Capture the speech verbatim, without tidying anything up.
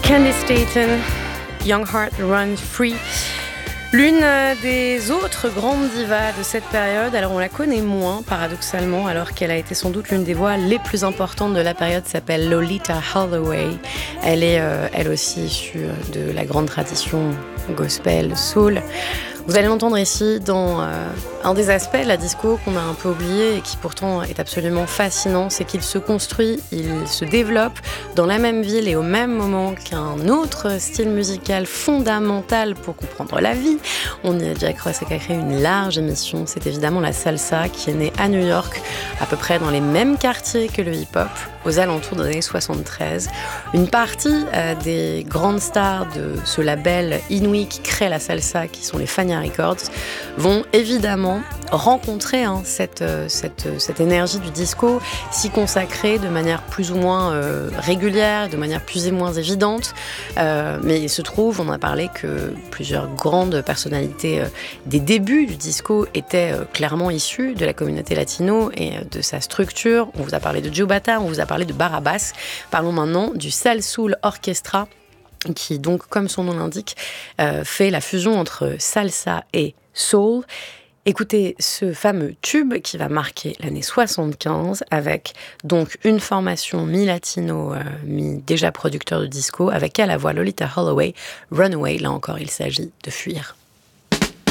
Candice Staton, Young Heart Run Free. L'une des autres grandes divas de cette période, alors on la connaît moins paradoxalement, alors qu'elle a été sans doute l'une des voix les plus importantes de la période, s'appelle Lolita Holloway. Elle est euh, elle aussi issue de la grande tradition gospel, soul. Vous allez l'entendre ici dans euh, un des aspects de la disco qu'on a un peu oublié et qui pourtant est absolument fascinant, c'est qu'il se construit, il se développe dans la même ville et au même moment qu'un autre style musical fondamental pour comprendre la vie. On y a déjà créé une large émission, c'est évidemment la salsa qui est née à New York, à peu près dans les mêmes quartiers que le hip-hop, aux alentours des années soixante-treize. Une partie euh, des grandes stars de ce label inouï qui crée la salsa, qui sont les Fania Records, vont évidemment rencontrer hein, cette, euh, cette, cette énergie du disco, s'y consacrer de manière plus ou moins euh, régulière, de manière plus et moins évidente. Euh, mais il se trouve, on a parlé que plusieurs grandes personnalités euh, des débuts du disco étaient euh, clairement issues de la communauté latino et euh, de sa structure. On vous a parlé de Joe Bata, on vous a parlé de Barabas. Parlons maintenant du Salsoul Orchestra, qui donc, comme son nom l'indique, euh, fait la fusion entre salsa et soul. Écoutez ce fameux tube qui va marquer l'année soixante-quinze avec donc une formation mi-latino, euh, mi-déjà producteur de disco, avec à la voix Lolita Holloway, Runaway. Là encore, il s'agit de fuir.